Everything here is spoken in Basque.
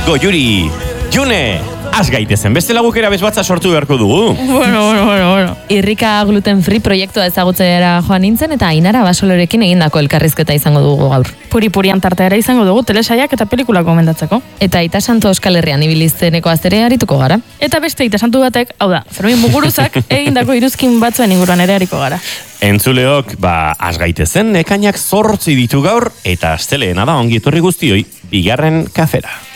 Goiuri, June, az gaitezen, beste lagukera bezbatza sortu beharko dugu. Bueno. Irrika gluten free proiektua ezagutzera joan nintzen eta Ainara Basolorekin egindako elkarrizketa izango dugu gaur. Puri-purian tarteara izango dugu telesaiak eta pelikulak gomendatzeko. Eta Aita Santu Euskal Herrian ibilizteneko aztere arituko gara. Eta beste Aita Santu batek, hau da, Fermin Muguruzak egindako iruzkin batzuen inguruan ere ariko gara. Entzuleok, az gaitezen, ekainak 8 ditu gaur, eta asteleena da ongi etorri guztioi, bigarren kafera.